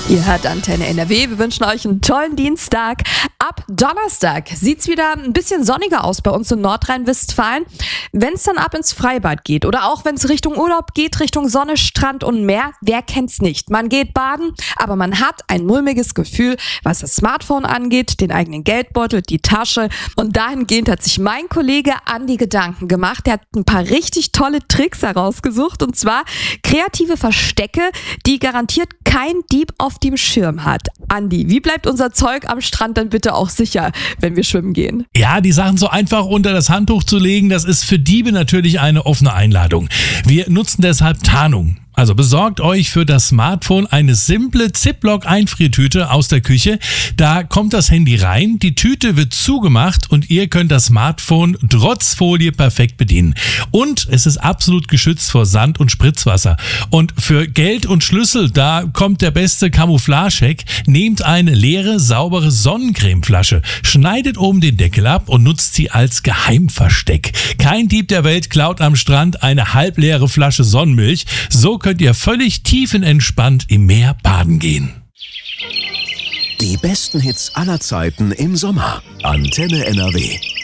Ihr hört Antenne NRW. Wir wünschen euch einen tollen Dienstag. Ab Donnerstag sieht's wieder ein bisschen sonniger aus bei uns in Nordrhein-Westfalen. Wenn es dann ab ins Freibad geht oder auch wenn es Richtung Urlaub geht, Richtung Sonne, Strand und Meer, wer kennt's nicht? Man geht baden, aber man hat ein mulmiges Gefühl, was das Smartphone angeht, den eigenen Geldbeutel, die Tasche. Und dahingehend hat sich mein Kollege Andi Gedanken gemacht. Der hat ein paar richtig tolle Tricks herausgesucht, und zwar kreative Verstecke, die garantiert kein Dieb auf dem Schirm hat. Andi, wie bleibt unser Zeug am Strand dann bitte auch sicher, wenn wir schwimmen gehen? Ja, die Sachen so einfach unter das Handtuch zu legen, das ist für Diebe natürlich eine offene Einladung. Wir nutzen deshalb Tarnung. Also besorgt euch für das Smartphone eine simple Ziploc-Einfriertüte aus der Küche. Da kommt das Handy rein, die Tüte wird zugemacht und ihr könnt das Smartphone trotz Folie perfekt bedienen. Und es ist absolut geschützt vor Sand und Spritzwasser. Und für Geld und Schlüssel, da kommt der beste Camouflage-Hack. Nehmt eine leere, saubere Sonnencremeflasche, schneidet oben den Deckel ab und nutzt sie als Geheimversteck. Kein Dieb der Welt klaut am Strand eine halbleere Flasche Sonnenmilch. So könnt ihr völlig tiefenentspannt im Meer baden gehen. Die besten Hits aller Zeiten im Sommer. Antenne NRW.